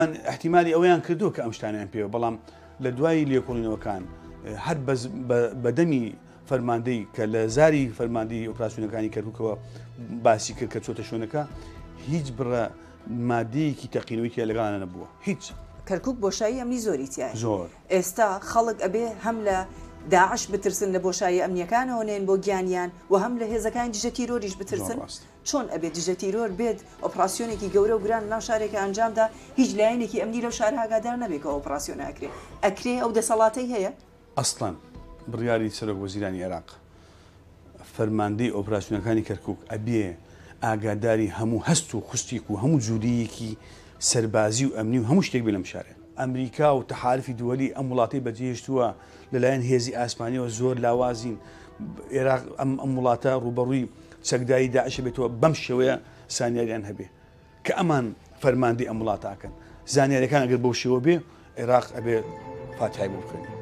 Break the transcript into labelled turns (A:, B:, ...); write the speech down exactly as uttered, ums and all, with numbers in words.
A: احتیمالی ئەویان کردووە کە ئەم شتانیان پێوە، بەڵام لە دوای لێکۆڵینەوەکان هەر بەدەمی فەرماندەی کە لە زاری فەرماندەی ئۆپراسیۆنەکانی کەرکووکەوە باسی کرد کە چۆتە شوێنەکە هیچ بڕە مادەیەکی تەقینەوەی لەگەڵانە نەبووە هیچ.
B: کەرکووک بۆشایی ئەمنی زۆری تایە
A: زۆر.
B: ئێستا خەڵک ئەبێ هەم لە داعش بترسن لە بۆشایی ئەمنیەکانەوە نێن بۆ گیانیان و هەم لە هێزەکانی دژە تیرۆریش بترسن. چۆن ئەبێ دژە تیرۆر بێت ئۆپراسیۆنێکی گەورە و گران ناو شارێکە ئەنجامدا هیچ لایەنێکی ئەمنی لەو شارە ئاگادار نەبێت کە ئۆپراسیۆنە ئەکرێ ئەکرێ ئەو دەسەڵاتەی هەیە؟
A: ئەسڵەن بڕیاری سەرۆک وەزیرانی عێراق فەرماندەی ئۆپراسیۆنەکانی کەرکووک ئەبێ ئاگاداری هەموو هەست و خوستێک و هەموو جوودیەکی سەربازی و ئەمنی و هەموو شتێک بێ لەم شارێ. ئەمریکا و تەحالفی دووەلی ئەم وڵاتی بەجێهێشتووە لەلایەن هێزی ئاسمانیەوە زۆر لاوازین عێراق ئەم وڵاتە ڕوبەڕووی چەکدایی داعشە بێتەوە بەم شێوەیە زانیاریان هەبێ کە ئەمان فەرماندەی ئەم وڵاتاکەن زانیاریەکان ئەگەر بەو شێوە بێ عێراق ئەبێ فاتحای بۆ بخوێنێ.